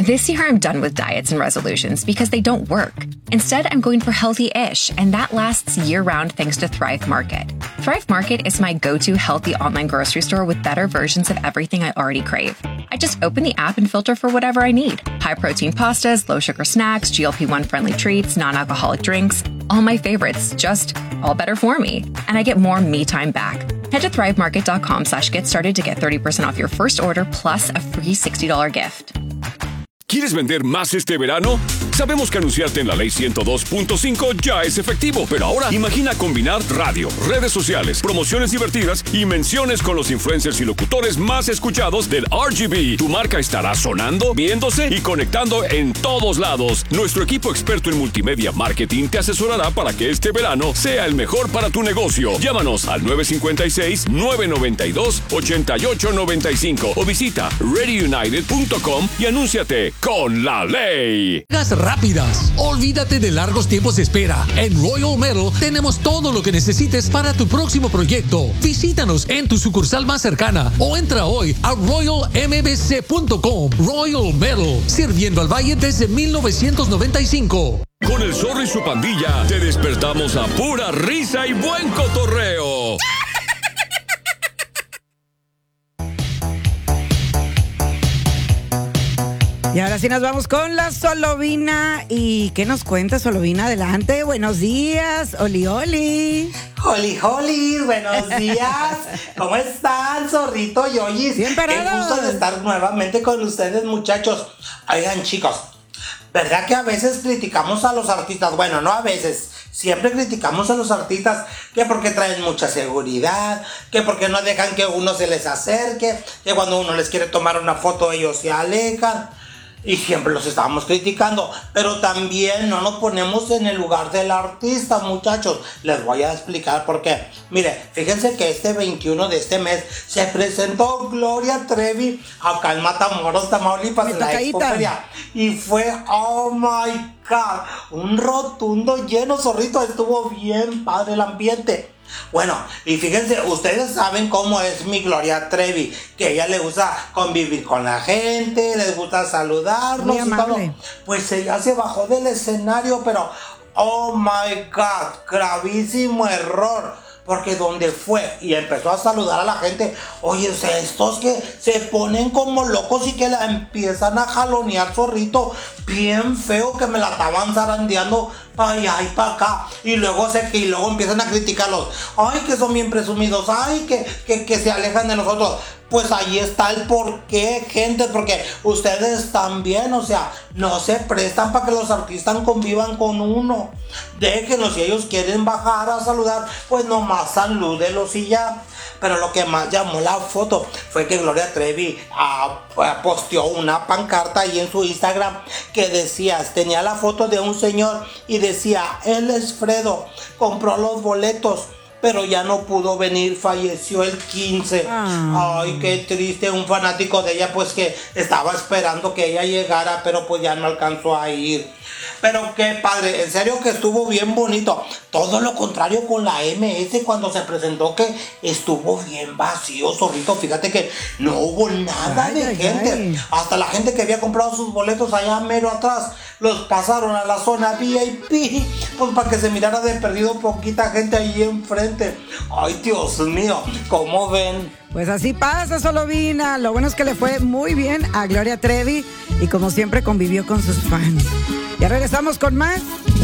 This year, I'm done with diets and resolutions because they don't work. Instead, I'm going for healthy-ish, and that lasts year-round thanks to Thrive Market. Thrive Market is my go-to healthy online grocery store with better versions of everything I already crave. I just open the app and filter for whatever I need. High-protein pastas, low-sugar snacks, GLP-1-friendly treats, non-alcoholic drinks. All my favorites, just all better for me. And I get more me time back. Head to thrivemarket.com/get started to get 30% off your first order plus a free $60 gift. ¿Quieres vender más este verano? Sabemos que anunciarte en la Ley 102.5 ya es efectivo, pero ahora imagina combinar radio, redes sociales, promociones divertidas y menciones con los influencers y locutores más escuchados del RGB. Tu marca estará sonando, viéndose y conectando en todos lados. Nuestro equipo experto en multimedia marketing te asesorará para que este verano sea el mejor para tu negocio. Llámanos al 956-992-8895 o visita readyunited.com y anúnciate con la ley. Rápidas. Olvídate de largos tiempos de espera. En Royal Metal tenemos todo lo que necesites para tu próximo proyecto. Visítanos en tu sucursal más cercana o entra hoy a royalmbc.com. Royal Metal, sirviendo al Valle desde 1995. Con el Zorro y su pandilla te despertamos a pura risa y buen cotorreo. Y ahora sí nos vamos con la Solovina. ¿Y qué nos cuenta Solovina? Adelante, buenos días, Oli Oli. Oli Oli, buenos días. ¿Cómo están, Zorrito y Oyis? Bien parados. Qué gusto de estar nuevamente con ustedes, muchachos. Oigan, chicos, ¿verdad que a veces criticamos a los artistas? Bueno, no a veces, siempre criticamos a los artistas que porque traen mucha seguridad, que porque no dejan que uno se les acerque, que cuando uno les quiere tomar una foto ellos se alejan. Y siempre los estábamos criticando, pero también no nos ponemos en el lugar del artista, muchachos. Les voy a explicar por qué. Mire, fíjense que este 21 de este mes se presentó Gloria Trevi acá en Matamoros, Tamaulipas, en la Expoferia. Y fue, oh my God, un rotundo lleno, Zorrito. Estuvo bien padre el ambiente. Bueno, y fíjense, ustedes saben cómo es mi Gloria Trevi, que a ella le gusta convivir con la gente, les gusta saludarnos y todo. Pues ella se bajó del escenario, pero oh my God, gravísimo error. Porque donde fue y empezó a saludar a la gente, oye, estos que se ponen como locos y que la empiezan a jalonear, Zorrito, bien feo, que me la estaban zarandeando para allá y para acá. Y luego empiezan a criticarlos. Ay, que son bien presumidos. Ay, que se alejan de nosotros. Pues ahí está el porqué, gente, porque ustedes también, o sea, no se prestan para que los artistas convivan con uno. Déjenlos, si ellos quieren bajar a saludar, pues nomás salúdelos y ya. Pero lo que más llamó la foto fue que Gloria Trevi posteó una pancarta ahí en su Instagram que decía, tenía la foto de un señor y decía, él es Fredo, compró los boletos, pero ya no pudo venir, falleció el 15. Ay, qué triste, un fanático de ella pues que estaba esperando que ella llegara, pero pues ya no alcanzó a ir. Pero qué padre, en serio que estuvo bien bonito. Todo lo contrario con la MS cuando se presentó, que estuvo bien vacío, Zorrito. Fíjate que no hubo nada de gente. Hasta la gente que había comprado sus boletos allá mero atrás, los pasaron a la zona VIP, pues para que se mirara de perdido poquita gente ahí enfrente. Ay, Dios mío, ¿cómo ven? Pues así pasa, Solovina. Lo bueno es que le fue muy bien a Gloria Trevi y como siempre convivió con sus fans. Ya regresamos con más